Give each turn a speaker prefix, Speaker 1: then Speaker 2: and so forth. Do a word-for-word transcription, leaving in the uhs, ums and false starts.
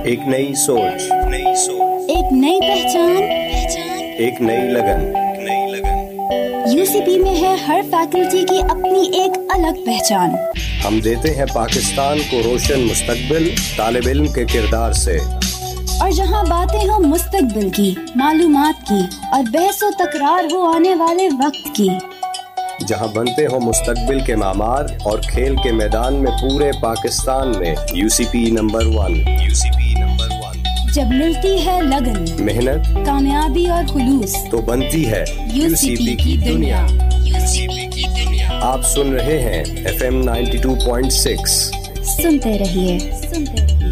Speaker 1: एक नई सोच, नई सोच,
Speaker 2: एक नई पहचान, पहचान,
Speaker 1: एक नई लगन, नई लगन।
Speaker 2: यूसीपी में है हर फैकल्टी की अपनी एक अलग पहचान।
Speaker 1: हम देते हैं पाकिस्तान को रोशन मुस्तकबिल तालिब इल्म के किरदार से।
Speaker 2: और जहां बातें हो मुस्तकबिल की, मालूमात की और बहसो तकरार हो आने वाले वक्त की,
Speaker 1: जहां बनते हो मुस्तकबिल के मामार और खेल के मैदान में पूरे पाकिस्तान में UCP number one, UCP number one.
Speaker 2: जब मिलती है लगन,
Speaker 1: मेहनत,
Speaker 2: कामयाबी और खुलूस,
Speaker 1: तो बनती है
Speaker 2: यूसीपी की दुनिया,
Speaker 1: यूसीपी की दुनिया। आप सुन रहे हैं F M ninety two point six.
Speaker 2: सुनते रहिए, सुनते रहिए।